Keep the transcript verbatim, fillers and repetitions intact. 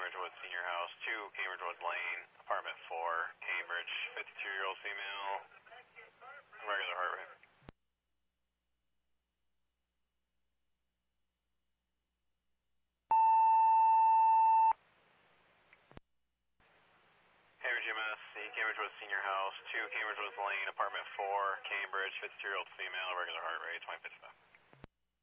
Cambridge Woods Senior House, two Cambridge Woods Lane, apartment four, Cambridge, fifty-two-year-old female, regular heart rate. Cambridge E M S, the Cambridge Woods Senior House, two Cambridge Woods Lane, apartment four, Cambridge, fifty-two-year-old female, regular heart rate, twenty fifty-five.